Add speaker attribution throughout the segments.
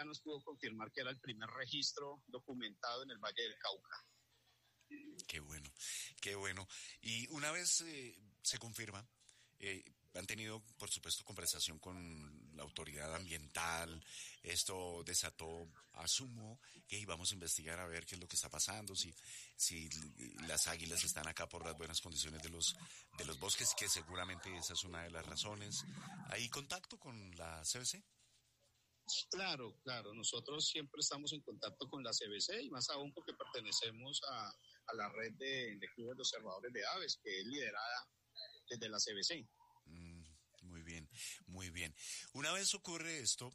Speaker 1: ya nos pudo confirmar que era el primer registro documentado en el Valle del Cauca.
Speaker 2: Qué bueno, qué bueno. Y una vez se confirma, han tenido, por supuesto, conversación con la autoridad ambiental. Esto desató, asumo, que vamos a investigar a ver qué es lo que está pasando, si las águilas están acá por las buenas condiciones de los bosques, que seguramente esa es una de las razones. ¿Hay contacto con la CBC?
Speaker 1: Claro, nosotros siempre estamos en contacto con la CBC y más aún porque pertenecemos a la red de clubes de observadores de aves, que es liderada desde la CBC.
Speaker 2: Muy bien, muy bien. Una vez ocurre esto,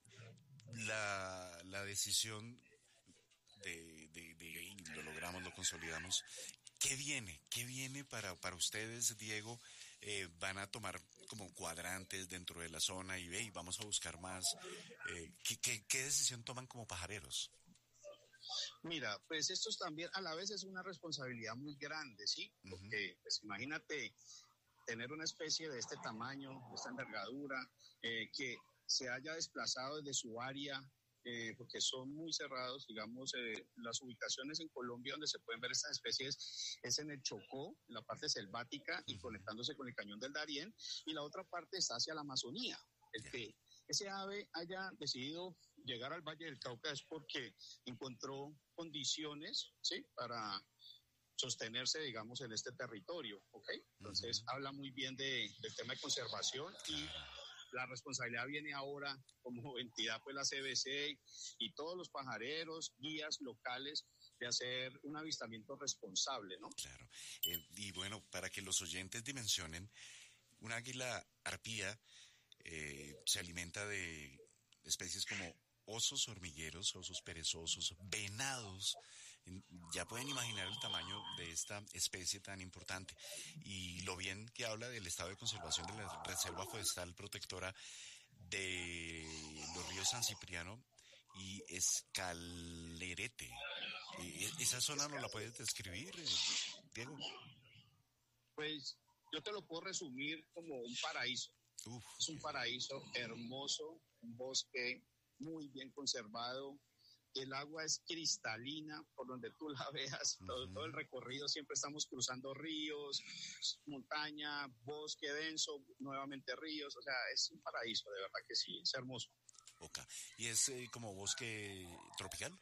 Speaker 2: la decisión y lo logramos, lo consolidamos. ¿Qué viene? ¿Qué viene para ustedes, Diego? ¿Van a tomar como cuadrantes dentro de la zona y vamos a buscar más? ¿Qué decisión toman como pajareros?
Speaker 1: Mira, pues esto también a la vez es una responsabilidad muy grande, ¿sí? Porque, pues imagínate tener una especie de este tamaño, de esta envergadura, que se haya desplazado desde su área, porque son muy cerrados, digamos, las ubicaciones en Colombia donde se pueden ver estas especies es en el Chocó, en la parte selvática y conectándose con el Cañón del Darién, y la otra parte está hacia la Amazonía. Que ese ave haya decidido llegar al Valle del Cauca es porque encontró condiciones, ¿sí?, para sostenerse, digamos, en este territorio, ¿ok? Entonces, habla muy bien del tema de conservación y la responsabilidad viene ahora como entidad, pues la CBC y todos los pajareros, guías locales, de hacer un avistamiento responsable, ¿no?
Speaker 2: Claro. Y bueno, para que los oyentes dimensionen, un águila arpía se alimenta de especies como osos hormigueros, osos perezosos, venados. Ya pueden imaginar el tamaño de esta especie tan importante y lo bien que habla del estado de conservación de la Reserva Forestal Protectora de los ríos San Cipriano y Escalerete. ¿Esa zona no la puedes describir, Diego?
Speaker 1: Pues yo te lo puedo resumir como un paraíso. Es un paraíso hermoso, un bosque muy bien conservado. El agua es cristalina por donde tú la veas, todo el recorrido, siempre estamos cruzando ríos, montaña, bosque denso, nuevamente ríos, o sea, es un paraíso, de verdad que sí, es hermoso.
Speaker 2: Okay. ¿Y es como bosque tropical?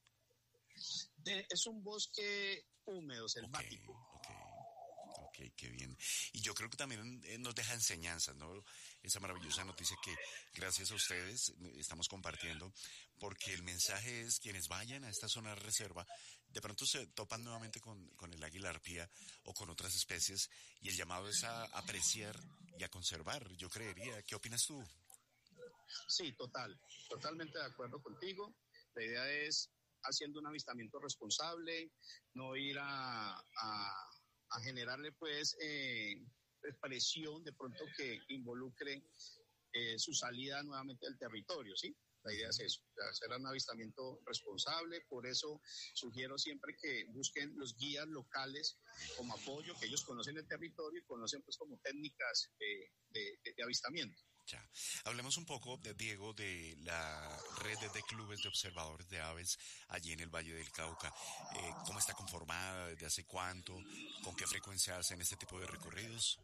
Speaker 1: Es un bosque húmedo, selvático.
Speaker 2: Ok, qué bien. Y yo creo que también nos deja enseñanzas, ¿no? Esa maravillosa noticia que gracias a ustedes estamos compartiendo, porque el mensaje es quienes vayan a esta zona de reserva, de pronto se topan nuevamente con el águila arpía o con otras especies, y el llamado es a apreciar y a conservar, yo creería. ¿Qué opinas tú?
Speaker 1: Sí, totalmente de acuerdo contigo. La idea es haciendo un avistamiento responsable, no ir a generarle pues presión de pronto que involucre su salida nuevamente del territorio, ¿sí? La idea es eso, hacer un avistamiento responsable, por eso sugiero siempre que busquen los guías locales como apoyo, que ellos conocen el territorio y conocen pues como técnicas de avistamiento.
Speaker 2: Ya. Hablemos un poco, Diego, de la red de clubes de observadores de aves allí en el Valle del Cauca. ¿Cómo está conformada? ¿Desde hace cuánto? ¿Con qué frecuencia hacen este tipo de recorridos?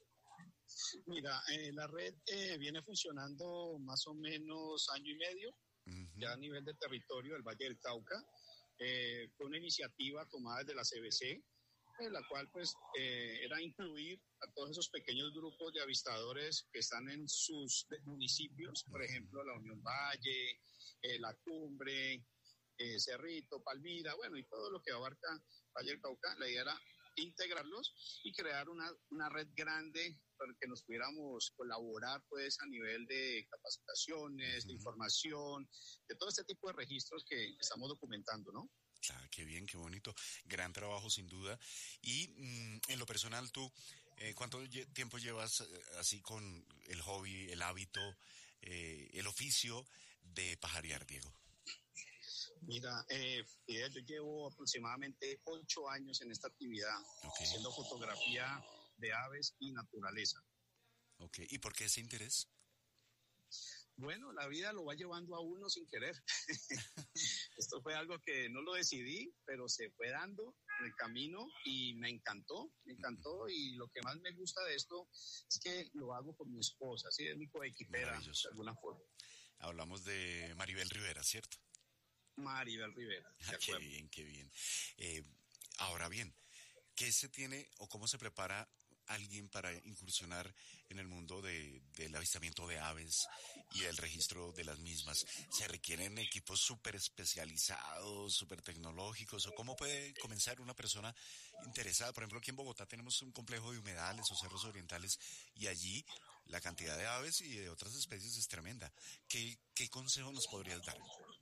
Speaker 1: Mira, la red viene funcionando más o menos año y medio, ya a nivel de territorio del Valle del Cauca. Fue una iniciativa tomada desde la CBC, la cual pues era incluir a todos esos pequeños grupos de avistadores que están en sus municipios, por ejemplo, la Unión Valle, La Cumbre, Cerrito, Palmira, bueno, y todo lo que abarca Valle del Cauca. La idea era integrarlos y crear una red grande para que nos pudiéramos colaborar pues a nivel de capacitaciones, de información, de todo este tipo de registros que estamos documentando, ¿no?
Speaker 2: Claro, qué bien, qué bonito. Gran trabajo, sin duda. Y en lo personal, tú, ¿cuánto tiempo llevas así con el hobby, el hábito, el oficio de pajarear, Diego?
Speaker 1: Mira, yo llevo aproximadamente 8 años en esta actividad, haciendo fotografía de aves y naturaleza.
Speaker 2: Ok, ¿y por qué ese interés?
Speaker 1: Bueno, la vida lo va llevando a uno sin querer. Esto fue algo que no lo decidí, pero se fue dando en el camino y me encantó, y lo que más me gusta de esto es que lo hago con mi esposa, ¿sí? Es mi coequipera de alguna forma.
Speaker 2: Hablamos de Maribel Rivera, ¿cierto?
Speaker 1: Maribel Rivera.
Speaker 2: Qué bien, qué bien. Ahora bien, ¿qué se tiene o cómo se prepara alguien para incursionar en el mundo del avistamiento de aves y el registro de las mismas? ¿Se requieren equipos súper especializados, súper tecnológicos? ¿O cómo puede comenzar una persona interesada? Por ejemplo, aquí en Bogotá tenemos un complejo de humedales o cerros orientales y allí la cantidad de aves y de otras especies es tremenda. ¿Qué consejo nos podrías dar?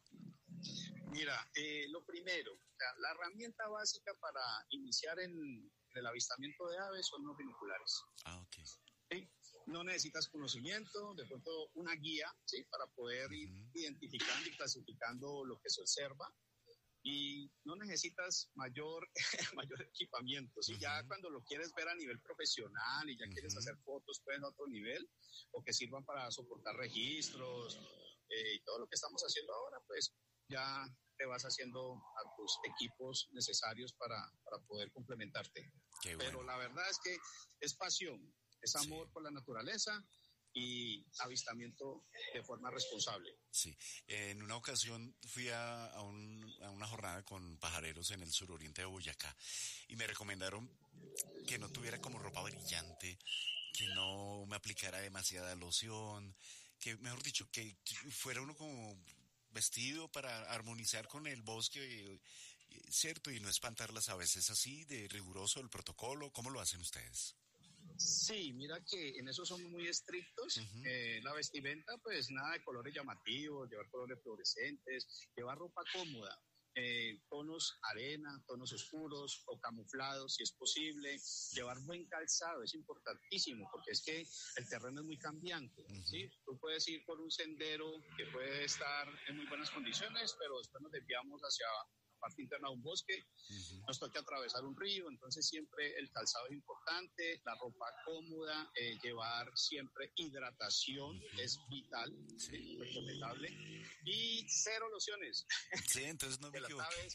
Speaker 1: Mira, lo primero, o sea, la herramienta básica para iniciar en el avistamiento de aves son los binoculares.
Speaker 2: Ok.
Speaker 1: ¿Sí? No necesitas conocimiento, de pronto una guía, ¿sí? Para poder ir identificando y clasificando lo que se observa. Y no necesitas mayor equipamiento. ¿Sí? Ya cuando lo quieres ver a nivel profesional y ya quieres hacer fotos pues, en otro nivel, o que sirvan para soportar registros y todo lo que estamos haciendo ahora, pues ya te vas haciendo a tus equipos necesarios para poder complementarte.
Speaker 2: Qué bueno.
Speaker 1: Pero la verdad es que es pasión, es amor por la naturaleza y avistamiento de forma responsable.
Speaker 2: Sí, en una ocasión fui a una jornada con pajareros en el suroriente de Boyacá y me recomendaron que no tuviera como ropa brillante, que no me aplicara demasiada loción, que mejor dicho, que fuera uno como vestido para armonizar con el bosque, ¿cierto? Y no espantar las aves. ¿Es así de riguroso el protocolo? ¿Cómo lo hacen ustedes?
Speaker 1: Sí, mira que en eso somos muy estrictos. La vestimenta, pues nada de colores llamativos, llevar colores fluorescentes, llevar ropa cómoda, tonos arena, tonos oscuros o camuflados si es posible, llevar buen calzado, es importantísimo porque es que el terreno es muy cambiante, ¿sí? Tú puedes ir por un sendero que puede estar en muy buenas condiciones, pero después nos desviamos hacia parte interna de un bosque, nos toca atravesar un río, entonces siempre el calzado es importante, la ropa cómoda, llevar siempre hidratación es vital, ¿sí? Recomendable, y cero lociones.
Speaker 2: Sí, entonces no me equivoqué.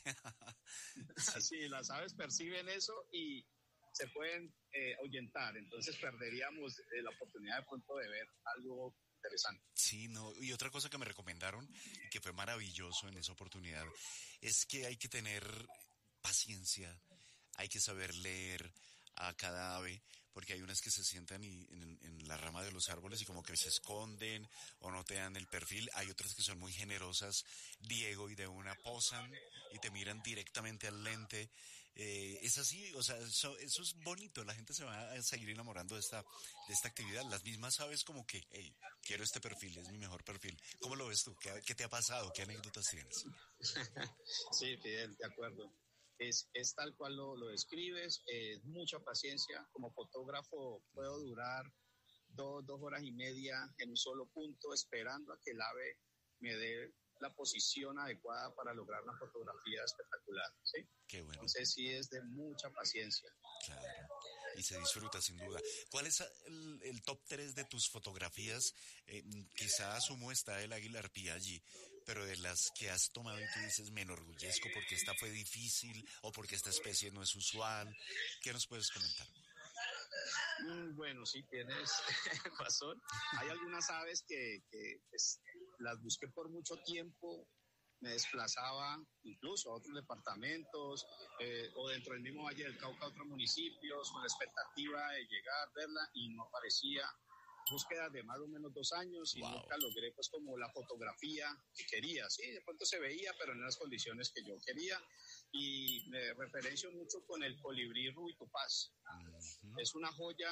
Speaker 1: Sí, las aves perciben eso y se pueden ahuyentar, entonces perderíamos la oportunidad de pronto de ver algo interesante.
Speaker 2: Sí, no, y otra cosa que me recomendaron y que fue maravilloso en esa oportunidad es que hay que tener paciencia, hay que saber leer a cada ave, porque hay unas que se sientan en la rama de los árboles y como que se esconden o no te dan el perfil, hay otras que son muy generosas, Diego, y de una posan y te miran directamente al lente. Es así, o sea, eso es bonito, la gente se va a seguir enamorando de esta actividad. Las mismas aves como que, hey, quiero este perfil, es mi mejor perfil. ¿Cómo lo ves tú? ¿Qué te ha pasado? ¿Qué anécdotas tienes?
Speaker 1: Sí, Fidel, de acuerdo. Es tal cual lo describes, mucha paciencia. Como fotógrafo puedo durar dos horas y media en un solo punto esperando a que el ave me dé la posición adecuada para lograr una fotografía espectacular, ¿sí?
Speaker 2: Qué bueno.
Speaker 1: Entonces sí es de mucha paciencia.
Speaker 2: Claro. Y se disfruta sin duda. ¿Cuál es el top 3 de tus fotografías? Quizá asumo está el águila arpía allí, pero de las que has tomado y tú dices, me enorgullezco porque esta fue difícil o porque esta especie no es usual. ¿Qué nos puedes comentar?
Speaker 1: Bueno, sí, tienes razón. Hay algunas aves que pues, las busqué por mucho tiempo, me desplazaba incluso a otros departamentos o dentro del mismo Valle del Cauca a otros municipios con la expectativa de llegar, verla y no aparecía. Búsqueda de más o menos 2 años y nunca logré pues como la fotografía que quería, sí, de pronto se veía, pero en las condiciones que yo quería y me referencio mucho con el colibrí Rubí Topaz. Es una joya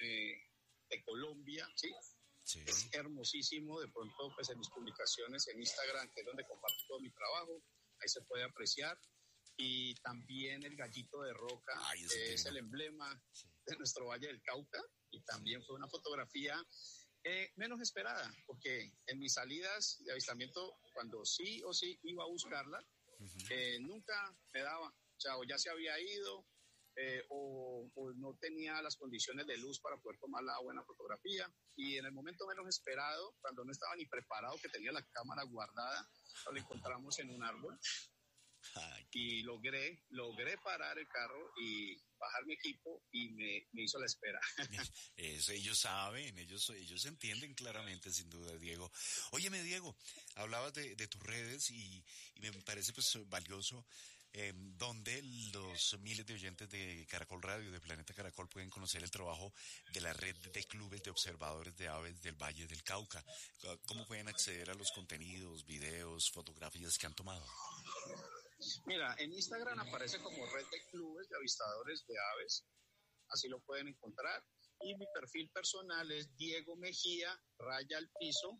Speaker 1: de Colombia, ¿sí? Sí. Es hermosísimo, de pronto pues en mis publicaciones en Instagram, que es donde comparto todo mi trabajo, ahí se puede apreciar, y también el gallito de roca, que es el emblema de nuestro Valle del Cauca, y también fue una fotografía menos esperada, porque en mis salidas de avistamiento, cuando sí o sí iba a buscarla, nunca me daba, o sea, o ya se había ido, o no tenía las condiciones de luz para poder tomar la buena fotografía. Y en el momento menos esperado, cuando no estaba ni preparado, que tenía la cámara guardada, lo encontramos en un árbol. Y logré parar el carro y bajar mi equipo y me hizo la espera.
Speaker 2: Eso, ellos saben, ellos entienden claramente, sin duda, Diego. Óyeme, Diego, hablabas de tus redes y me parece pues valioso donde los miles de oyentes de Caracol Radio, de Planeta Caracol, pueden conocer el trabajo de la red de clubes de observadores de aves del Valle del Cauca. ¿Cómo pueden acceder a los contenidos, videos, fotografías que han tomado?
Speaker 1: Mira, en Instagram aparece como Red de Clubes de Avistadores de Aves, así lo pueden encontrar. Y mi perfil personal es Diego Mejía, _PH.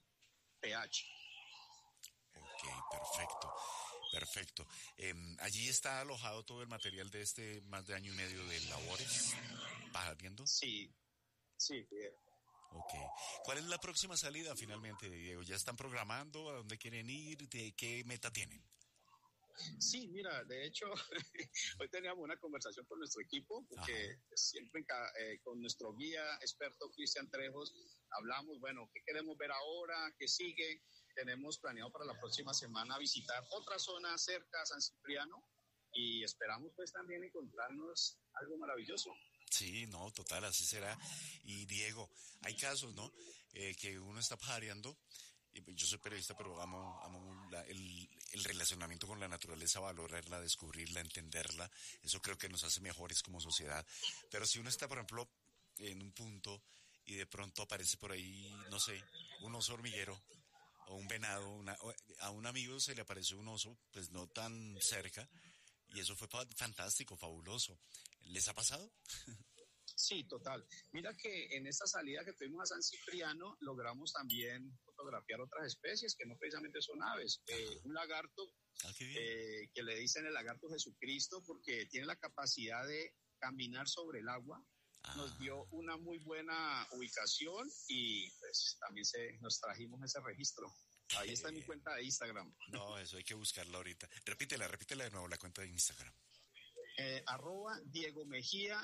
Speaker 2: Ok, perfecto. Allí está alojado todo el material de este más de año y medio de labores. ¿Vas viendo?
Speaker 1: Sí, Diego.
Speaker 2: Ok. ¿Cuál es la próxima salida finalmente, Diego? ¿Ya están programando? ¿A dónde quieren ir? ¿De qué meta tienen?
Speaker 1: Sí, mira, de hecho, hoy teníamos una conversación con nuestro equipo, porque siempre con nuestro guía experto Cristian Trejos hablamos, bueno, ¿qué queremos ver ahora? ¿Qué sigue? Tenemos planeado para la próxima semana visitar otra zona cerca a San Cipriano y esperamos pues también encontrarnos algo maravilloso.
Speaker 2: Sí, no, total, así será. Y Diego, hay casos, ¿no? Que uno está pajareando. Yo soy periodista, pero amo el relacionamiento con la naturaleza, valorarla, descubrirla, entenderla. Eso creo que nos hace mejores como sociedad. Pero si uno está, por ejemplo, en un punto y de pronto aparece por ahí, no sé, un oso hormiguero o un venado, a un amigo se le apareció un oso, pues no tan cerca, y eso fue fantástico, fabuloso. ¿Les ha pasado?
Speaker 1: Sí, total. Mira que en esta salida que tuvimos a San Cipriano logramos también fotografiar otras especies que no precisamente son aves. Un lagarto que le dicen el lagarto Jesucristo porque tiene la capacidad de caminar sobre el agua. Nos dio una muy buena ubicación y pues también nos trajimos ese registro. Ahí está en mi cuenta de Instagram.
Speaker 2: No, eso hay que buscarla ahorita. Repítela de nuevo, la cuenta de Instagram.
Speaker 1: @Diego Mejía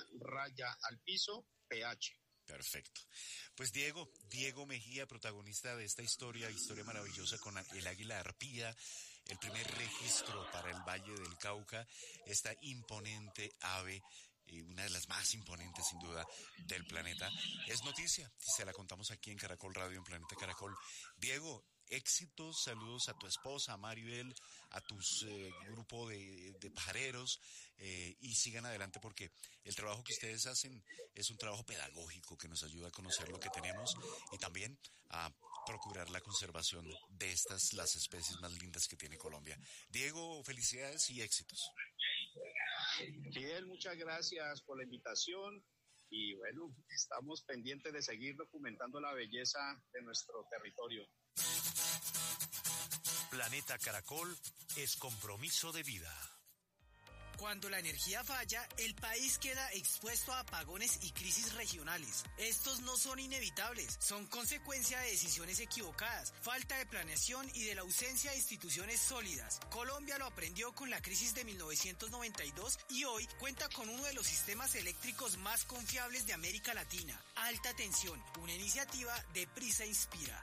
Speaker 1: _PH.
Speaker 2: Perfecto. Pues Diego Mejía, protagonista de esta historia maravillosa con el águila arpía, el primer registro para el Valle del Cauca, esta imponente ave, una de las más imponentes sin duda del planeta. Es noticia, se la contamos aquí en Caracol Radio, en Planeta Caracol. Diego, éxitos, saludos a tu esposa, a Maribel, a tus grupo de pajareros, y sigan adelante porque el trabajo que ustedes hacen es un trabajo pedagógico que nos ayuda a conocer lo que tenemos y también a procurar la conservación de las especies más lindas que tiene Colombia. Diego, felicidades y éxitos.
Speaker 1: Fidel, muchas gracias por la invitación y bueno, estamos pendientes de seguir documentando la belleza de nuestro territorio.
Speaker 3: Planeta Caracol es compromiso de vida.
Speaker 4: Cuando la energía falla, el país queda expuesto a apagones y crisis regionales. Estos no son inevitables, son consecuencia de decisiones equivocadas, falta de planeación y de la ausencia de instituciones sólidas. Colombia lo aprendió con la crisis de 1992 y hoy cuenta con uno de los sistemas eléctricos más confiables de América Latina. Alta tensión, una iniciativa de Prisa Inspira.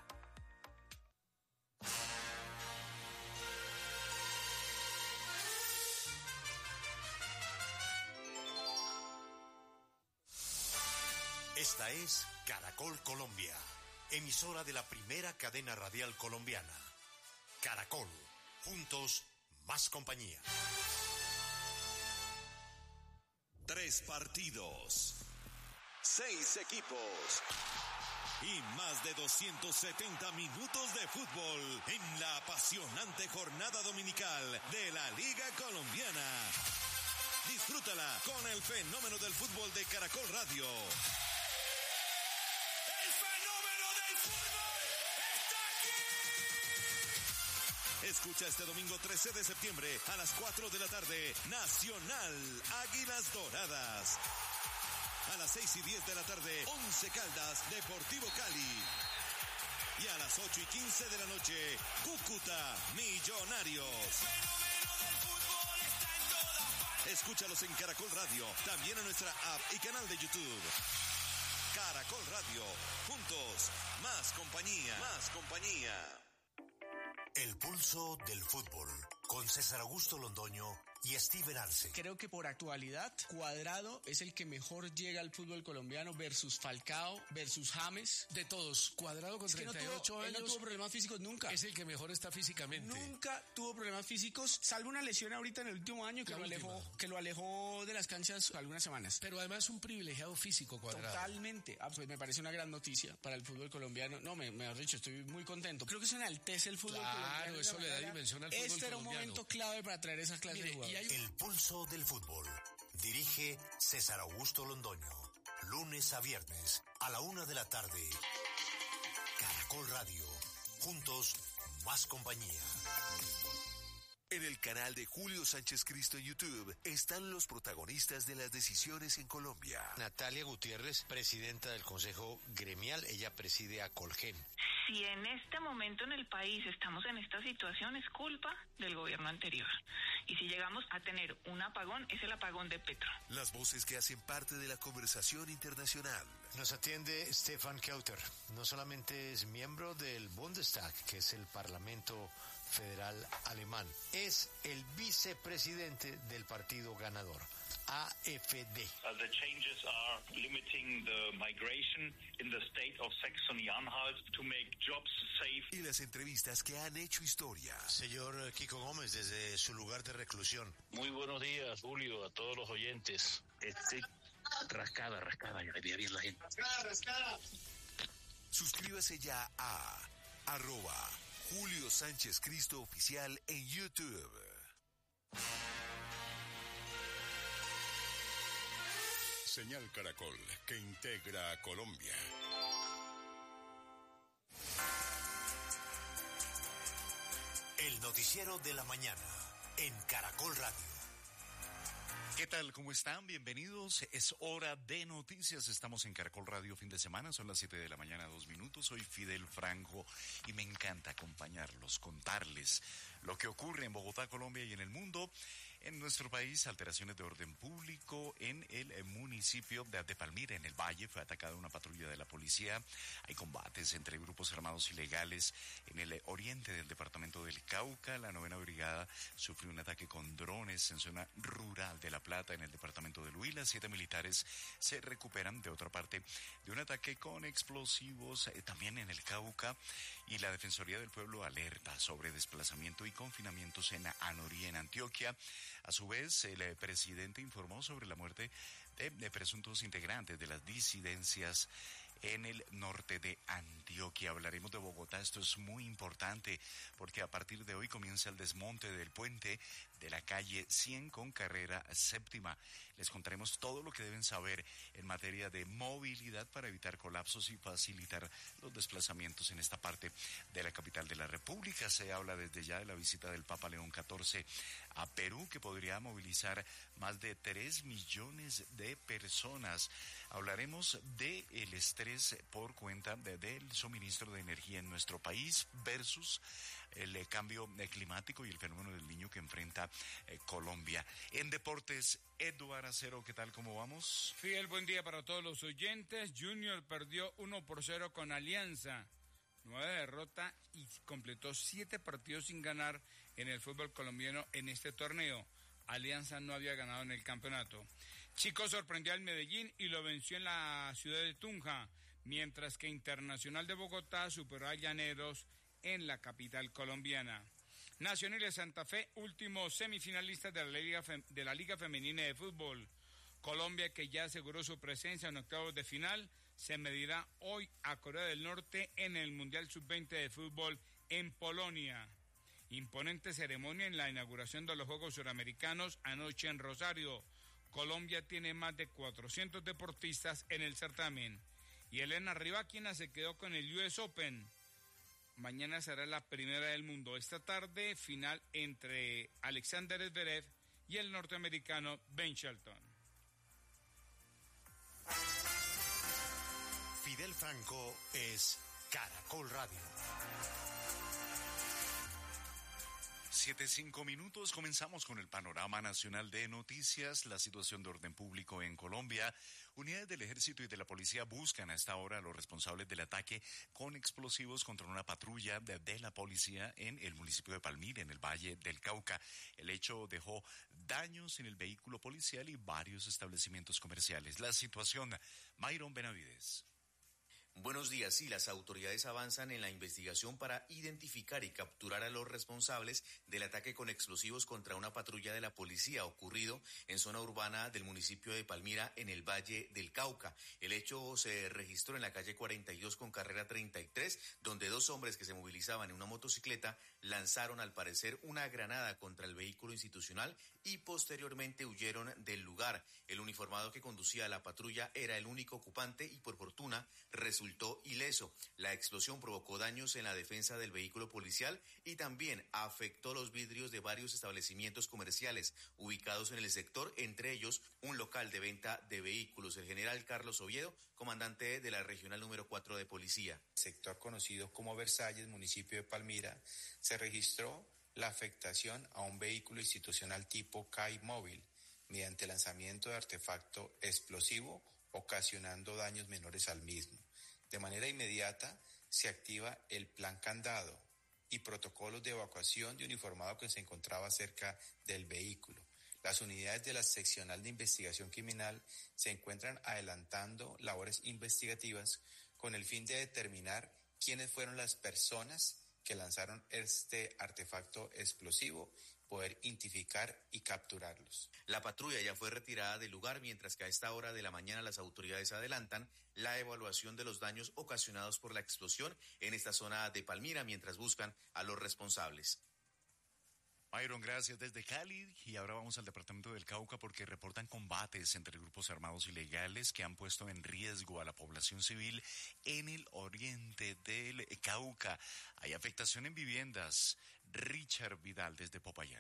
Speaker 3: Esta es Caracol Colombia, emisora de la primera cadena radial colombiana. Caracol, juntos, más compañía.
Speaker 5: 3 partidos, 6 equipos y más de 270 minutos de fútbol en la apasionante jornada dominical de la Liga Colombiana. Disfrútala con el fenómeno del fútbol de Caracol Radio. Escucha este domingo 13 de septiembre a las 4 de la tarde, Nacional Águilas Doradas. A las 6:10 de la tarde, Once Caldas Deportivo Cali. Y a las 8:15 de la noche, Cúcuta Millonarios. El fenómeno del fútbol está en todas partes. Escúchalos en Caracol Radio, también en nuestra app y canal de YouTube. Caracol Radio, juntos, más compañía, más compañía.
Speaker 3: El pulso del fútbol, con César Augusto Londoño y Steven Arce.
Speaker 6: Creo que por actualidad, Cuadrado es el que mejor llega al fútbol colombiano versus Falcao, versus James.
Speaker 7: De todos, Cuadrado con 38 años.
Speaker 6: Él no tuvo problemas físicos nunca.
Speaker 7: Es el que mejor está físicamente.
Speaker 6: Nunca tuvo problemas físicos, salvo una lesión ahorita en el último año que lo alejó de las canchas algunas semanas.
Speaker 7: Pero además un privilegiado físico, Cuadrado.
Speaker 6: Totalmente. Pues me parece una gran noticia para el fútbol colombiano. No, me has dicho, estoy muy contento. Creo que se enaltece el fútbol colombiano.
Speaker 7: Claro, eso le da dimensión al fútbol colombiano.
Speaker 6: Este era un momento clave para traer esa clase de jugadores.
Speaker 3: El pulso del fútbol. Dirige César Augusto Londoño. Lunes a viernes a la 1 de la tarde. Caracol Radio. Juntos, más compañía.
Speaker 8: En el canal de Julio Sánchez Cristo en YouTube están los protagonistas de las decisiones en Colombia.
Speaker 9: Natalia Gutiérrez, presidenta del Consejo Gremial, ella preside a Colgen.
Speaker 10: Si en este momento en el país estamos en esta situación, es culpa del gobierno anterior. Y si llegamos a tener un apagón, es el apagón de Petro.
Speaker 8: Las voces que hacen parte de la conversación internacional.
Speaker 9: Nos atiende Stefan Kauter. No solamente es miembro del Bundestag, que es el Parlamento Federal Alemán, es el vicepresidente del partido ganador, AfD.
Speaker 11: The changes are limiting the migration in the state of Saxony-Anhalt to make jobs safe.
Speaker 8: Y las entrevistas que han hecho historia.
Speaker 9: Señor Kiko Gómez, desde su lugar de reclusión.
Speaker 12: Muy buenos días, Julio, a todos los oyentes. Rascada, ya le veía bien la gente.
Speaker 11: Rascada.
Speaker 8: Suscríbase ya a @Julio Sánchez Cristo Oficial en YouTube.
Speaker 13: Señal Caracol, que integra a Colombia.
Speaker 3: El noticiero de la mañana en Caracol Radio.
Speaker 2: ¿Qué tal? ¿Cómo están? Bienvenidos. Es hora de noticias. Estamos en Caracol Radio fin de semana. Son las 7 de la mañana, 2 minutos. Soy Fidel Franco y me encanta acompañarlos, contarles lo que ocurre en Bogotá, Colombia y en el mundo. En nuestro país, alteraciones de orden público en el municipio de Palmira, en el Valle. Fue atacada una patrulla de la policía. Hay combates entre grupos armados ilegales en el oriente del departamento del Cauca. La 9ª Brigada sufrió un ataque con drones en zona rural de La Plata, en el departamento del Huila. 7 militares se recuperan de otra parte de un ataque con explosivos también en el Cauca. Y la Defensoría del Pueblo alerta sobre desplazamiento y confinamientos en Anorí, en Antioquia. A su vez, el presidente informó sobre la muerte de presuntos integrantes de las disidencias en el norte de Antioquia. Hablaremos de Bogotá. Esto es muy importante porque a partir de hoy comienza el desmonte del puente de la calle 100 con carrera séptima. Les contaremos todo lo que deben saber en materia de movilidad para evitar colapsos y facilitar los desplazamientos en esta parte de la capital de la República. Se habla desde ya de la visita del Papa León XIV a Perú, que podría movilizar más de 3 millones de personas. Hablaremos del estrés por cuenta del suministro de energía en nuestro país versus el cambio climático y el fenómeno del Niño que enfrenta Colombia. En deportes, Eduardo Acero, ¿qué tal? ¿Cómo vamos?
Speaker 14: Fidel, buen día para todos los oyentes. Junior perdió 1-0 con Alianza. 9 derrotas y completó 7 partidos sin ganar en el fútbol colombiano en este torneo. Alianza no había ganado en el campeonato. Chico sorprendió al Medellín y lo venció en la ciudad de Tunja, mientras que Internacional de Bogotá superó a Llaneros en la capital colombiana. Nacional de Santa Fe, últimos semifinalistas de la Liga Femenina de Fútbol. Colombia, que ya aseguró su presencia en octavos de final, se medirá hoy a Corea del Norte en el Mundial Sub-20 de Fútbol en Polonia. Imponente ceremonia en la inauguración de los Juegos Suramericanos anoche en Rosario. Colombia tiene más de 400 deportistas en el certamen. Y Elena Rybakina se quedó con el US Open. Mañana será la primera del mundo. Esta tarde, final entre Alexander Zverev y el norteamericano Ben Shelton.
Speaker 3: Fidel Franco es Caracol Radio.
Speaker 2: 7:05. Comenzamos con el panorama nacional de noticias. La situación de orden público en Colombia. Unidades del Ejército y de la Policía buscan a esta hora a los responsables del ataque con explosivos contra una patrulla de la policía en el municipio de Palmira, en el Valle del Cauca. El hecho dejó daños en el vehículo policial y varios establecimientos comerciales. La situación, Mayron Benavides.
Speaker 15: Buenos días. Sí, las autoridades avanzan en la investigación para identificar y capturar a los responsables del ataque con explosivos contra una patrulla de la policía ocurrido en zona urbana del municipio de Palmira, en el Valle del Cauca. El hecho se registró en la calle 42 con carrera 33, donde dos hombres que se movilizaban en una motocicleta lanzaron al parecer una granada contra el vehículo institucional y posteriormente huyeron del lugar. El uniformado que conducía a la patrulla era el único ocupante y por fortuna resultó ileso. La explosión provocó daños en la defensa del vehículo policial y también afectó los vidrios de varios establecimientos comerciales ubicados en el sector, entre ellos un local de venta de vehículos. El general Carlos Oviedo, comandante de la regional número 4 de policía.
Speaker 16: Sector conocido como Versalles, municipio de Palmira, se registró la afectación a un vehículo institucional tipo CAI móvil mediante lanzamiento de artefacto explosivo, ocasionando daños menores al mismo. De manera inmediata se activa el plan candado y protocolos de evacuación de uniformado que se encontraba cerca del vehículo. Las unidades de la seccional de investigación criminal se encuentran adelantando labores investigativas con el fin de determinar quiénes fueron las personas que lanzaron este artefacto explosivo, poder identificar y capturarlos.
Speaker 15: La patrulla ya fue retirada del lugar, mientras que a esta hora de la mañana las autoridades adelantan la evaluación de los daños ocasionados por la explosión en esta zona de Palmira, mientras buscan a los responsables.
Speaker 2: Myron, gracias desde Cali. Y ahora vamos al departamento del Cauca porque reportan combates entre grupos armados ilegales que han puesto en riesgo a la población civil en el oriente del Cauca. Hay afectación en viviendas. Richard Vidal desde Popayán.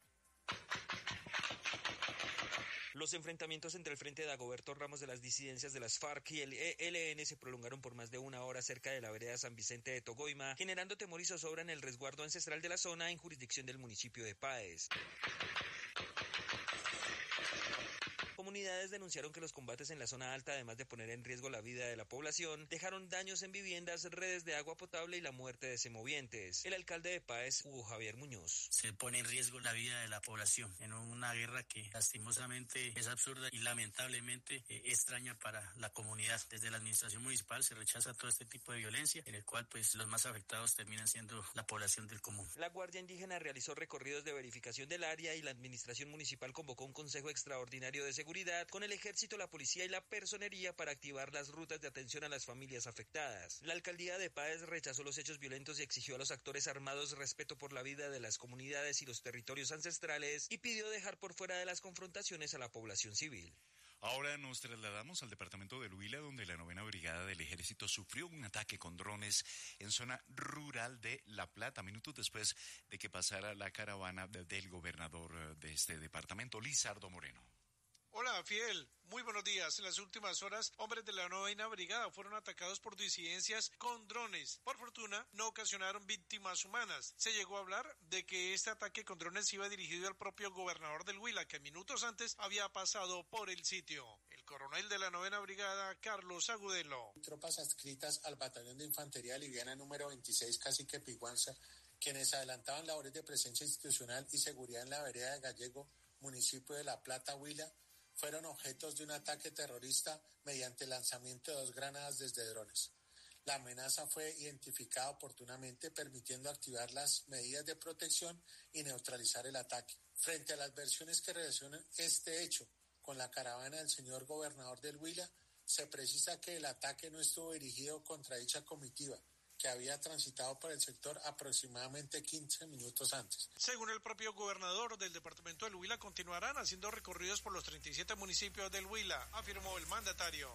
Speaker 17: Los enfrentamientos entre el Frente de Dagoberto Ramos de las disidencias de las FARC y el ELN se prolongaron por más de una hora cerca de la vereda San Vicente de Togoima, generando temor y zozobra en el resguardo ancestral de la zona en jurisdicción del municipio de Páez. Comunidades denunciaron que los combates en la zona alta, además de poner en riesgo la vida de la población, dejaron daños en viviendas, redes de agua potable y la muerte de semovientes. El alcalde de Páez, Hugo Javier Muñoz.
Speaker 18: Se pone en riesgo la vida de la población en una guerra que lastimosamente es absurda y lamentablemente extraña para la comunidad. Desde la administración municipal se rechaza todo este tipo de violencia, en el cual pues los más afectados terminan siendo la población del común.
Speaker 17: La Guardia Indígena realizó recorridos de verificación del área y la administración municipal convocó un consejo extraordinario de seguridad con el ejército, la policía y la personería para activar las rutas de atención a las familias afectadas. La alcaldía de Páez rechazó los hechos violentos y exigió a los actores armados respeto por la vida de las comunidades y los territorios ancestrales y pidió dejar por fuera de las confrontaciones a la población civil.
Speaker 2: Ahora nos trasladamos al departamento del Huila, donde la 9ª Brigada del Ejército sufrió un ataque con drones en zona rural de La Plata, minutos después de que pasara la caravana del gobernador de este departamento, Lizardo Moreno.
Speaker 19: Hola, Fidel. Muy buenos días. En las últimas horas, hombres de la 9ª Brigada fueron atacados por disidencias con drones. Por fortuna, no ocasionaron víctimas humanas. Se llegó a hablar de que este ataque con drones iba dirigido al propio gobernador del Huila, que minutos antes había pasado por el sitio. El coronel de la 9ª Brigada, Carlos Agudelo.
Speaker 20: Tropas adscritas al Batallón de Infantería Liviana número 26, Cacique Piguanza, quienes adelantaban labores de presencia institucional y seguridad en la vereda de Gallego, municipio de La Plata, Huila, fueron objetos de un ataque terrorista mediante el lanzamiento de 2 granadas desde drones. La amenaza fue identificada oportunamente, permitiendo activar las medidas de protección y neutralizar el ataque. Frente a las versiones que relacionan este hecho con la caravana del señor gobernador del Huila, se precisa que el ataque no estuvo dirigido contra dicha comitiva, que había transitado por el sector aproximadamente 15 minutos antes.
Speaker 19: Según el propio gobernador del departamento del Huila, continuarán haciendo recorridos por los 37 municipios del Huila, afirmó el mandatario.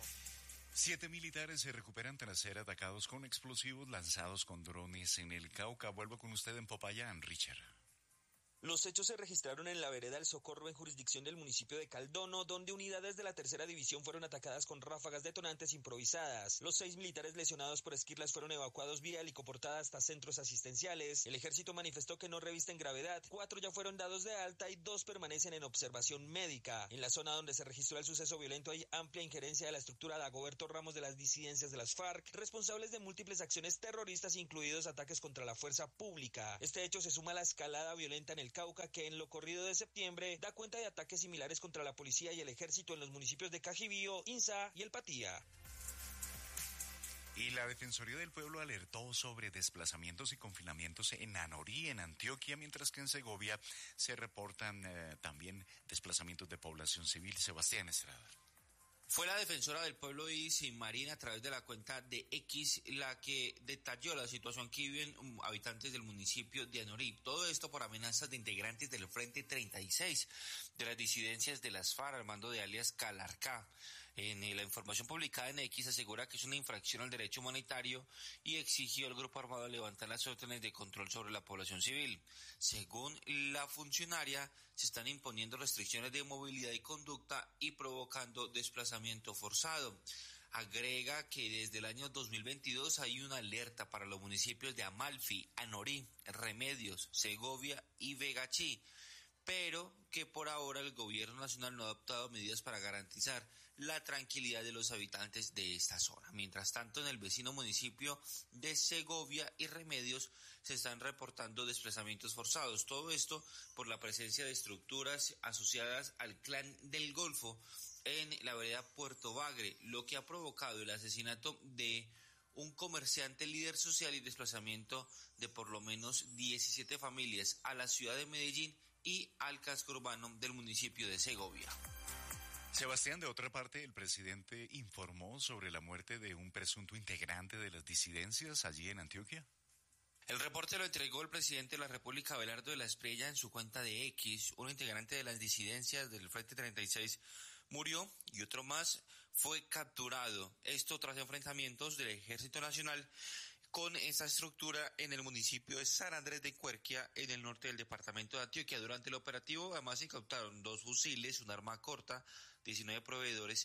Speaker 2: 7 militares se recuperan tras ser atacados con explosivos lanzados con drones en el Cauca. Vuelvo con usted en Popayán, Richard.
Speaker 17: Los hechos se registraron en la vereda El Socorro, en jurisdicción del municipio de Caldono, donde unidades de la tercera división fueron atacadas con ráfagas detonantes improvisadas. Los 6 militares lesionados por esquirlas fueron evacuados vía helicoportada hasta centros asistenciales. El ejército manifestó que no revisten gravedad. 4 ya fueron dados de alta y 2 permanecen en observación médica. En la zona donde se registró el suceso violento hay amplia injerencia de la estructura Dagoberto Ramos de las disidencias de las FARC, responsables de múltiples acciones terroristas, incluidos ataques contra la fuerza pública. Este hecho se suma a la escalada violenta en el Cauca, que en lo corrido de septiembre da cuenta de ataques similares contra la policía y el ejército en los municipios de Cajibío, Insa y El Patía.
Speaker 2: Y la Defensoría del Pueblo alertó sobre desplazamientos y confinamientos en Anorí, en Antioquia, mientras que en Segovia se reportan también desplazamientos de población civil. Sebastián Estrada.
Speaker 21: Fue la Defensora del Pueblo Idis Marín, a través de la cuenta de X, la que detalló la situación que viven habitantes del municipio de Anorí. Todo esto por amenazas de integrantes del Frente 36 de las disidencias de las FARC, al mando de alias Calarcá. En la información publicada en X asegura que es una infracción al derecho humanitario y exigió al grupo armado levantar las órdenes de control sobre la población civil. Según la funcionaria, se están imponiendo restricciones de movilidad y conducta y provocando desplazamiento forzado. Agrega que desde el año 2022 hay una alerta para los municipios de Amalfi, Anorí, Remedios, Segovia y Vegachí, pero que por ahora el gobierno nacional no ha adoptado medidas para garantizar la tranquilidad de los habitantes de esta zona. Mientras tanto, en el vecino municipio de Segovia y Remedios se están reportando desplazamientos forzados. Todo esto por la presencia de estructuras asociadas al Clan del Golfo en la vereda Puerto Bagre, lo que ha provocado el asesinato de un comerciante líder social y desplazamiento de por lo menos 17 familias a la ciudad de Medellín y al casco urbano del municipio de Segovia.
Speaker 2: Sebastián, de otra parte, el presidente informó sobre la muerte de un presunto integrante de las disidencias allí en Antioquia.
Speaker 21: El reporte lo entregó el presidente de la República, Abelardo de la Espriella, en su cuenta de X. Un integrante de las disidencias del Frente 36 murió y otro más fue capturado. Esto tras enfrentamientos del Ejército Nacional con esa estructura en el municipio de San Andrés de Cuerquia, en el norte del departamento de Antioquia. Durante el operativo, además, se incautaron 2 fusiles, un arma corta, 19 proveedores,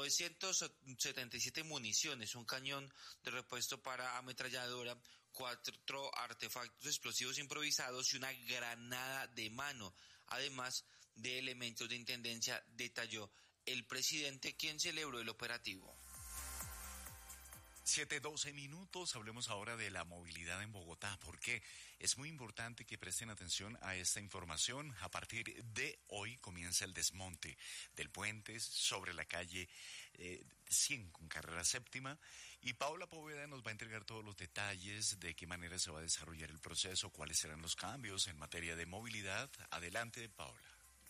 Speaker 21: 977 municiones, un cañón de repuesto para ametralladora, 4 artefactos explosivos improvisados y una granada de mano, además de elementos de intendencia, detalló el presidente, quien celebró el operativo.
Speaker 2: 7:12 minutos, hablemos ahora de la movilidad en Bogotá, porque es muy importante que presten atención a esta información. A partir de hoy comienza el desmonte del puente sobre la calle 100 con carrera séptima, y Paula Poveda nos va a entregar todos los detalles de qué manera se va a desarrollar el proceso, cuáles serán los cambios en materia de movilidad. Adelante, Paula.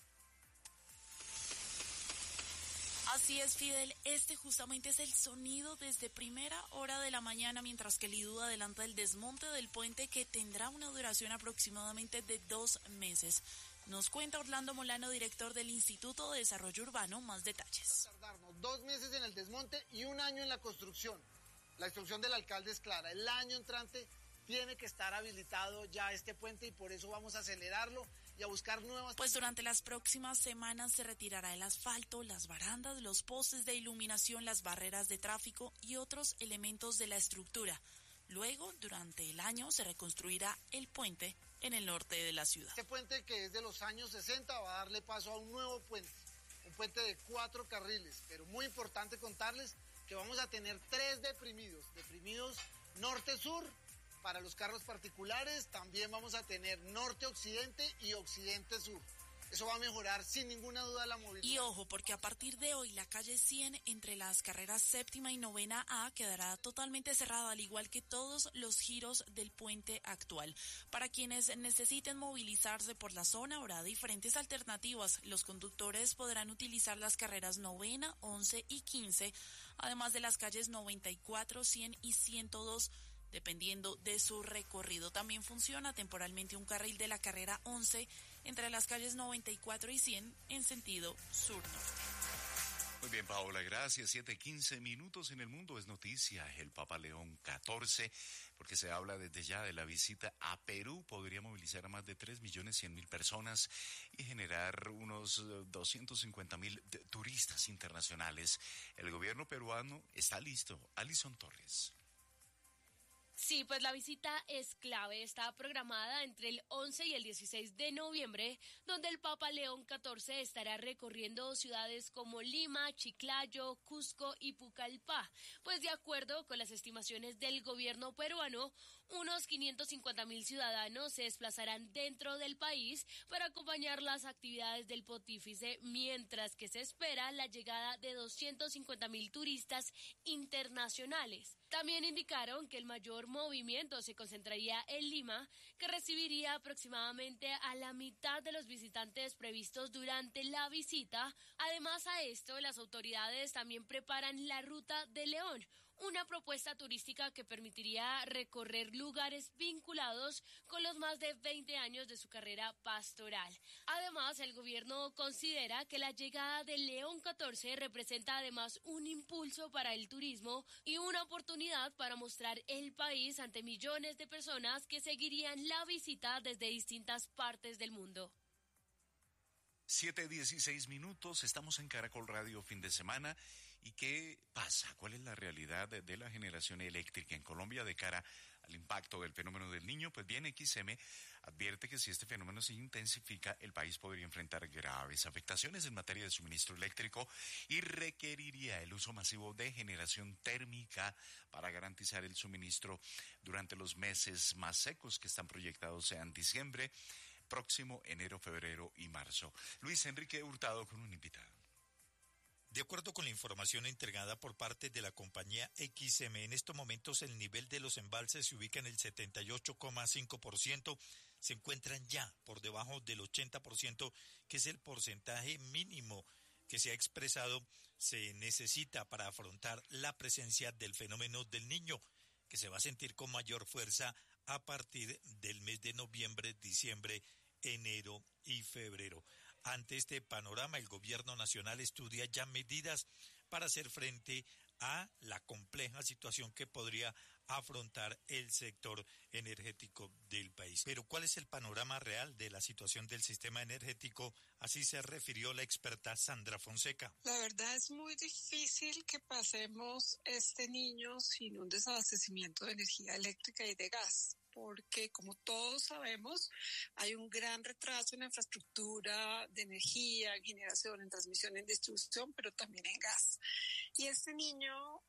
Speaker 22: Así es, Fidel, este justamente es el sonido desde primera hora de la mañana, mientras que el IDU adelanta el desmonte del puente, que tendrá una duración aproximadamente de 2 meses. Nos cuenta Orlando Molano, director del Instituto de Desarrollo Urbano, más detalles.
Speaker 23: Tardarnos 2 meses en el desmonte y 1 año en la construcción. La instrucción del alcalde es clara: el año entrante tiene que estar habilitado ya este puente, y por eso vamos a acelerarlo y a buscar nuevas...
Speaker 22: Pues durante las próximas semanas se retirará el asfalto, las barandas, los postes de iluminación, las barreras de tráfico y otros elementos de la estructura. Luego, durante el año, se reconstruirá el puente en el norte de la ciudad.
Speaker 23: Este puente, que es de los años 60, va a darle paso a un nuevo puente, un puente de 4 carriles, pero muy importante contarles que vamos a tener 3 deprimidos norte-sur. Para los carros particulares también vamos a tener norte-occidente y occidente-sur. Eso va a mejorar sin ninguna duda la movilidad.
Speaker 22: Y ojo, porque a partir de hoy la calle 100 entre las carreras séptima y novena A quedará totalmente cerrada, al igual que todos los giros del puente actual. Para quienes necesiten movilizarse por la zona, habrá diferentes alternativas. Los conductores podrán utilizar las carreras novena, 11 y 15, además de las calles 94, 100 y 102, dependiendo de su recorrido. También funciona temporalmente un carril de la carrera 11 entre las calles 94 y 100 en sentido sur-norte.
Speaker 2: Muy bien, Paola, gracias. 7:15 en el mundo es noticia. El Papa León XIV, porque se habla desde ya de la visita a Perú, podría movilizar a más de 3.100.000 personas y generar unos 250.000 turistas internacionales. El gobierno peruano está listo. Alison Torres.
Speaker 1: Sí, pues la visita es clave. Está programada entre el 11 y el 16 de noviembre, donde el Papa León XIV estará recorriendo ciudades como Lima, Chiclayo, Cusco y Pucallpa. Pues de acuerdo con las estimaciones del gobierno peruano, unos 550.000 ciudadanos se desplazarán dentro del país para acompañar las actividades del pontífice, mientras que se espera la llegada de 250.000 turistas internacionales. También indicaron que el mayor movimiento se concentraría en Lima, que recibiría aproximadamente a la mitad de los visitantes previstos durante la visita. Además a esto, las autoridades también preparan la Ruta de León, una propuesta turística que permitiría recorrer lugares vinculados con los más de 20 años de su carrera pastoral. Además, el gobierno considera que la llegada de León XIV representa además un impulso para el turismo y una oportunidad para mostrar el país ante millones de personas que seguirían la visita desde distintas partes del mundo.
Speaker 2: 7:16, estamos en Caracol Radio fin de semana. ¿Y qué pasa? ¿Cuál es la realidad de la generación eléctrica en Colombia de cara al impacto del fenómeno del Niño? Pues bien, XM advierte que si este fenómeno se intensifica, el país podría enfrentar graves afectaciones en materia de suministro eléctrico y requeriría el uso masivo de generación térmica para garantizar el suministro durante los meses más secos que están proyectados sean diciembre, próximo enero, febrero y marzo. Luis Enrique Hurtado con un invitado.
Speaker 4: De acuerdo con la información entregada por parte de la compañía XM, en estos momentos el nivel de los embalses se ubica en el 78,5%, se encuentran ya por debajo del 80%, que es el porcentaje mínimo que se ha expresado, se necesita para afrontar la presencia del fenómeno del Niño, que se va a sentir con mayor fuerza a partir del mes de noviembre, diciembre, enero y febrero. Ante este panorama, el gobierno nacional estudia ya medidas para hacer frente a la compleja situación que podría afrontar el sector energético del país. Pero ¿cuál es el panorama real de la situación del sistema energético? Así se refirió la experta Sandra Fonseca.
Speaker 5: La verdad es muy difícil que pasemos este Niño sin un desabastecimiento de energía eléctrica y de gas, porque como todos sabemos, hay un gran retraso en la infraestructura de energía, en generación, en transmisión, en distribución, pero también en gas. Y este Niño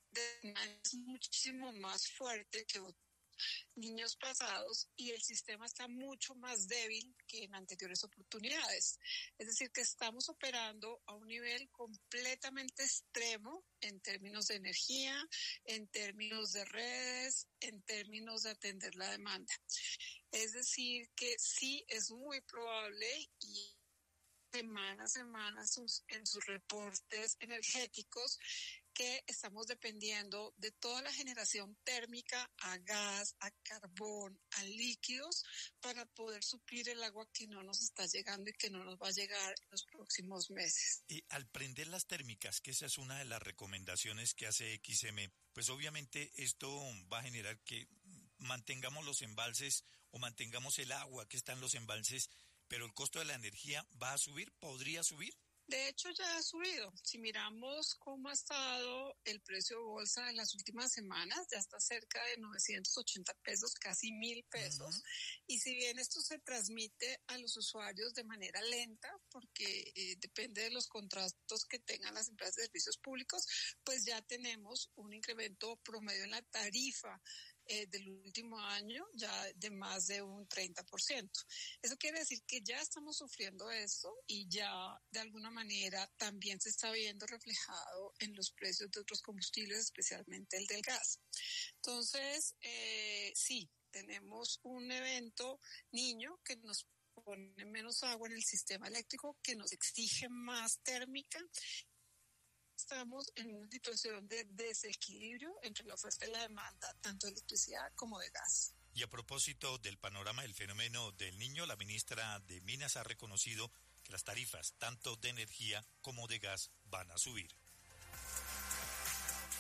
Speaker 5: es muchísimo más fuerte que otros niños pasados y el sistema está mucho más débil que en anteriores oportunidades. Es decir, que estamos operando a un nivel completamente extremo en términos de energía, en términos de redes, en términos de atender la demanda. Es decir, que sí es muy probable y semana a semana en sus reportes energéticos que estamos dependiendo de toda la generación térmica a gas, a carbón, a líquidos para poder suplir el agua que no nos está llegando y que no nos va a llegar en los próximos meses.
Speaker 4: Y al prender las térmicas, que esa es una de las recomendaciones que hace XM, pues obviamente esto va a generar que mantengamos los embalses o mantengamos el agua que está en los embalses, pero el costo de la energía va a subir, podría subir.
Speaker 5: De hecho, ya ha subido. Si miramos cómo ha estado el precio de bolsa en las últimas semanas, ya está cerca de 980 pesos, casi 1,000 pesos. Uh-huh. Y si bien esto se transmite a los usuarios de manera lenta, porque depende de los contratos que tengan las empresas de servicios públicos, pues ya tenemos un incremento promedio en la tarifa del último año ya de más de un 30%. Eso quiere decir que ya estamos sufriendo esto y ya de alguna manera también se está viendo reflejado en los precios de otros combustibles, especialmente el del gas. Entonces, sí, tenemos un evento Niño que nos pone menos agua en el sistema eléctrico, que nos exige más térmica. Estamos en una situación de desequilibrio entre la oferta y la demanda, tanto de electricidad como de gas.
Speaker 4: Y a propósito del panorama del fenómeno del Niño, la ministra de Minas ha reconocido que las tarifas, tanto de energía como de gas, van a subir.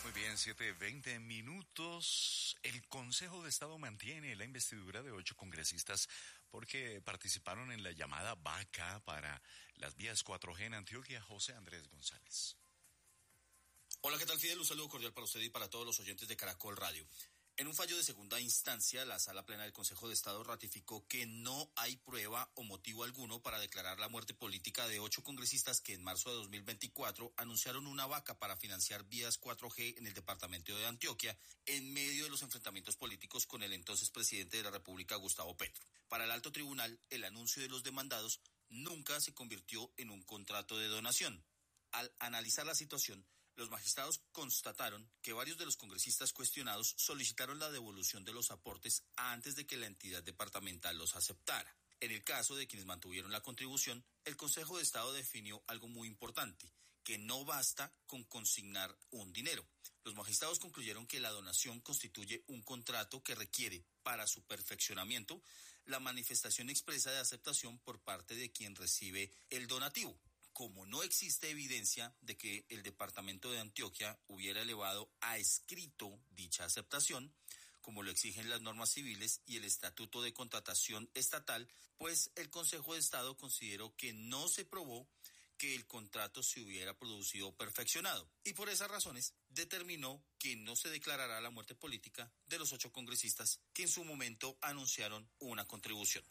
Speaker 2: Muy bien, 7:20 minutos. El Consejo de Estado mantiene la investidura de 8 congresistas porque participaron en la llamada vaca para las vías 4G en Antioquia. José Andrés González.
Speaker 6: Hola, ¿qué tal, Fidel? Un saludo cordial para usted y para todos los oyentes de Caracol Radio. En un fallo de segunda instancia, la Sala Plena del Consejo de Estado ratificó que no hay prueba o motivo alguno para declarar la muerte política de 8 congresistas que en marzo de 2024 anunciaron una vaca para financiar vías 4G en el departamento de Antioquia en medio de los enfrentamientos políticos con el entonces presidente de la República, Gustavo Petro. Para el alto tribunal, el anuncio de los demandados nunca se convirtió en un contrato de donación. Al analizar la situación, los magistrados constataron que varios de los congresistas cuestionados solicitaron la devolución de los aportes antes de que la entidad departamental los aceptara. En el caso de quienes mantuvieron la contribución, el Consejo de Estado definió algo muy importante, que no basta con consignar un dinero. Los magistrados concluyeron que la donación constituye un contrato que requiere, para su perfeccionamiento, la manifestación expresa de aceptación por parte de quien recibe el donativo. Como no existe evidencia de que el departamento de Antioquia hubiera elevado a escrito dicha aceptación, como lo exigen las normas civiles y el Estatuto de Contratación Estatal, pues el Consejo de Estado consideró que no se probó que el contrato se hubiera producido o perfeccionado, y por esas razones determinó que no se declarará la muerte política de los 8 congresistas que en su momento anunciaron una contribución.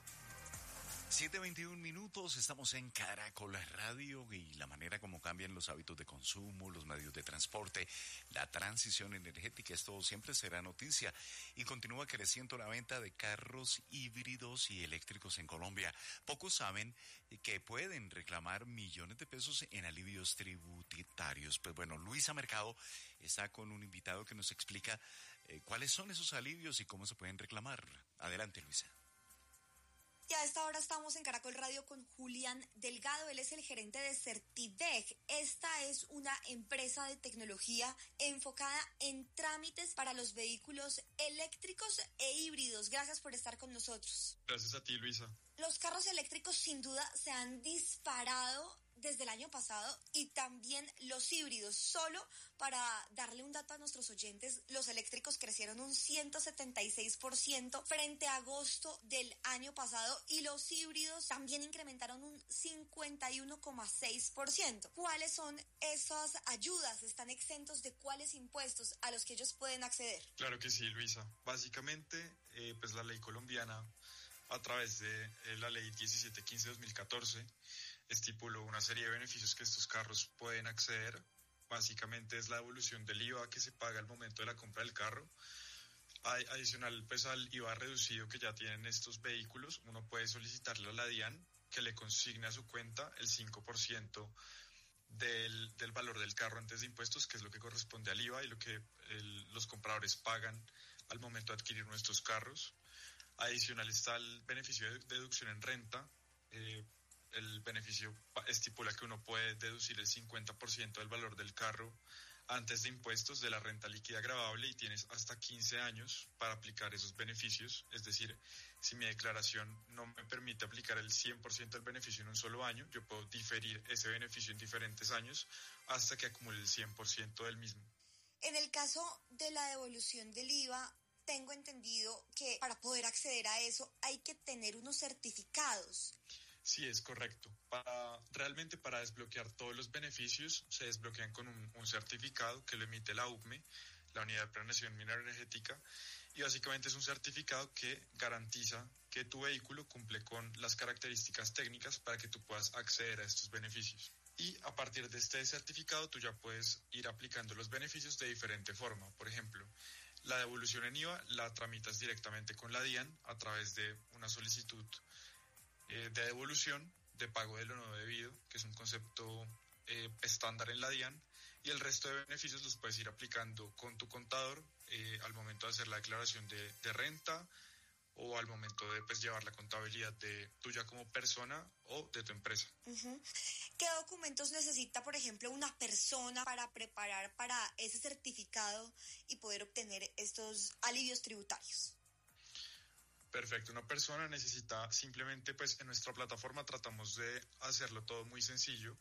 Speaker 2: 7:21 minutos, estamos en Caracol Radio y la manera como cambian los hábitos de consumo, los medios de transporte, la transición energética, esto siempre será noticia y continúa creciendo la venta de carros híbridos y eléctricos en Colombia. Pocos saben que pueden reclamar millones de pesos en alivios tributarios. Pues bueno, Luisa Mercado está con un invitado que nos explica cuáles son esos alivios y cómo se pueden reclamar. Adelante, Luisa.
Speaker 7: Y a esta hora estamos en Caracol Radio con Julián Delgado, él es el gerente de Certidec. Esta es una empresa de tecnología enfocada en trámites para los vehículos eléctricos e híbridos. Gracias por estar con nosotros.
Speaker 10: Gracias a ti, Luisa.
Speaker 7: Los carros eléctricos sin duda se han disparado desde el año pasado y también los híbridos. Solo para darle un dato a nuestros oyentes, los eléctricos crecieron un 176% frente a agosto del año pasado y los híbridos también incrementaron un 51,6%. ¿Cuáles son esas ayudas? ¿Están exentos de cuáles impuestos a los que ellos pueden acceder?
Speaker 10: Claro que sí, Luisa. Básicamente, pues la ley colombiana, a través de la ley 1715-2014, estipuló una serie de beneficios que estos carros pueden acceder. Básicamente es la devolución del IVA que se paga al momento de la compra del carro. Adicional pues al IVA reducido que ya tienen estos vehículos, uno puede solicitarle a la DIAN que le consigne a su cuenta el 5% del valor del carro antes de impuestos, que es lo que corresponde al IVA y lo que los compradores pagan al momento de adquirir nuestros carros. Adicional está el beneficio de deducción en renta. El beneficio estipula que uno puede deducir el 50% del valor del carro antes de impuestos de la renta líquida gravable y tienes hasta 15 años para aplicar esos beneficios. Es decir, si mi declaración no me permite aplicar el 100% del beneficio en un solo año, yo puedo diferir ese beneficio en diferentes años hasta que acumule el 100% del mismo.
Speaker 7: En el caso de la devolución del IVA, tengo entendido que para poder acceder a eso hay que tener unos certificados.
Speaker 10: Sí, es correcto. Realmente para desbloquear todos los beneficios se desbloquean con un certificado que lo emite la UCME, la Unidad de Planeación Minera Energética, y básicamente es un certificado que garantiza que tu vehículo cumple con las características técnicas para que tú puedas acceder a estos beneficios. Y a partir de este certificado tú ya puedes ir aplicando los beneficios de diferente forma. Por ejemplo, la devolución en IVA la tramitas directamente con la DIAN a través de una solicitud de devolución de pago de lo no debido, que es un concepto estándar en la DIAN, y el resto de beneficios los puedes ir aplicando con tu contador al momento de hacer la declaración de renta o al momento de pues, llevar la contabilidad de tuya como persona o de tu empresa.
Speaker 7: ¿Qué documentos necesita, por ejemplo, una persona para preparar para ese certificado y poder obtener estos alivios tributarios?
Speaker 10: Perfecto, una persona necesita simplemente, pues en nuestra plataforma tratamos de hacerlo todo muy sencillo.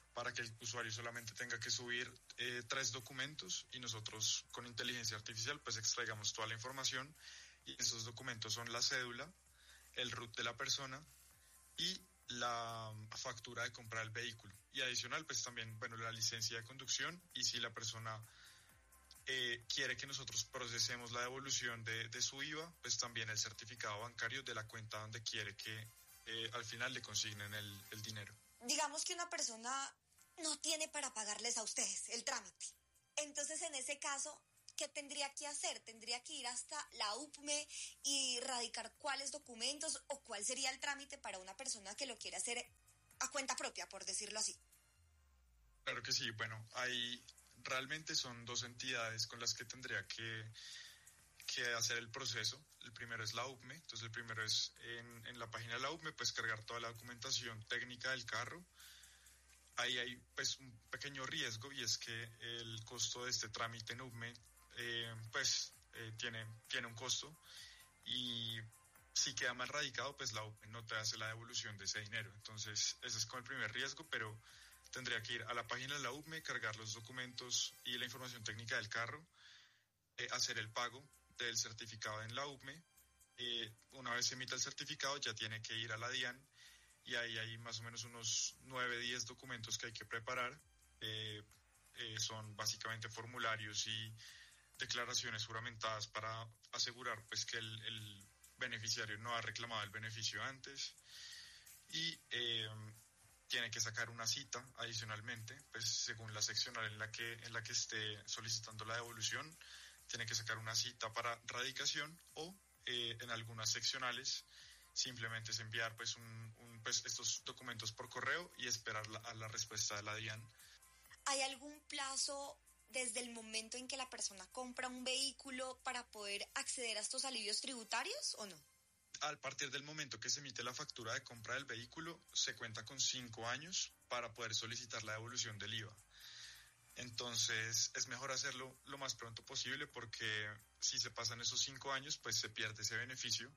Speaker 10: para que el usuario solamente tenga que subir 3 documentos y nosotros con inteligencia artificial pues extraigamos toda la información, y esos documentos son la cédula, el RUT de la persona y la factura de compra del vehículo. Y adicional pues también, bueno, la licencia de conducción, y si la persona quiere que nosotros procesemos la devolución de su IVA, pues también el certificado bancario de la cuenta donde quiere que al final le consignen el dinero.
Speaker 7: Digamos que una persona no tiene para pagarles a ustedes el trámite. Entonces, en ese caso, ¿qué tendría que hacer? ¿Tendría que ir hasta la UPME y radicar cuáles documentos, o cuál sería el trámite para una persona que lo quiera hacer a cuenta propia, por decirlo así?
Speaker 10: Claro que sí. Bueno, realmente son 2 entidades con las que tendría que hacer el proceso. El primero es la UPME. Entonces el primero es en la página de la UPME, pues cargar toda la documentación técnica del carro. Ahí hay pues un pequeño riesgo, y es que el costo de este trámite en UPME tiene un costo, y si queda mal radicado, pues la UPME no te hace la devolución de ese dinero. Entonces ese es como el primer riesgo, pero tendría que ir a la página de la UPME, cargar los documentos y la información técnica del carro, hacer el pago del certificado en la UPME. Una vez se emita el certificado, ya tiene que ir a la DIAN, y ahí hay más o menos unos 9-10 documentos que hay que preparar. Son básicamente formularios y declaraciones juramentadas para asegurar pues que el beneficiario no ha reclamado el beneficio antes, y tiene que sacar una cita adicionalmente, pues según la seccional en la que esté solicitando la devolución, tiene que sacar una cita para radicación, o en algunas seccionales simplemente es enviar pues estos documentos por correo y esperar a la respuesta de la DIAN.
Speaker 7: ¿Hay algún plazo desde el momento en que la persona compra un vehículo para poder acceder a estos alivios tributarios o no?
Speaker 10: A partir del momento que se emite la factura de compra del vehículo, se cuenta con 5 años para poder solicitar la devolución del IVA. Entonces es mejor hacerlo lo más pronto posible, porque si se pasan esos 5 años, pues se pierde ese beneficio.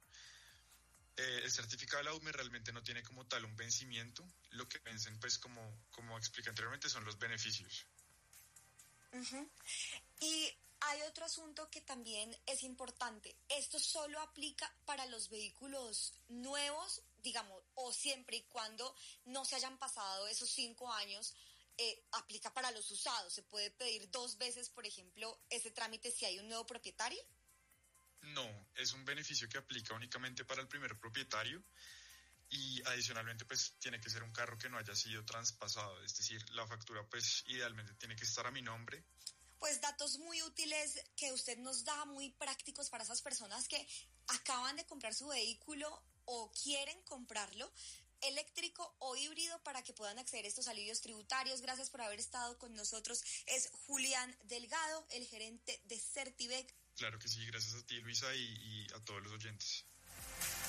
Speaker 10: El certificado de la UPME realmente no tiene como tal un vencimiento. Lo que vencen, pues como expliqué anteriormente, son los beneficios.
Speaker 7: Uh-huh. Y hay otro asunto que también es importante. ¿Esto solo aplica para los vehículos nuevos, digamos, o siempre y cuando no se hayan pasado esos 5 años, aplica para los usados? ¿Se puede pedir 2 veces, por ejemplo, ese trámite si hay un nuevo propietario?
Speaker 10: No, es un beneficio que aplica únicamente para el primer propietario, y adicionalmente pues tiene que ser un carro que no haya sido traspasado, es decir, la factura pues idealmente tiene que estar a mi nombre.
Speaker 7: Pues datos muy útiles que usted nos da, muy prácticos para esas personas que acaban de comprar su vehículo o quieren comprarlo, eléctrico o híbrido, para que puedan acceder a estos alivios tributarios. Gracias por haber estado con nosotros. Es Julián Delgado, el gerente de Certibec.
Speaker 10: Claro que sí, gracias a ti, Luisa, y a todos los oyentes.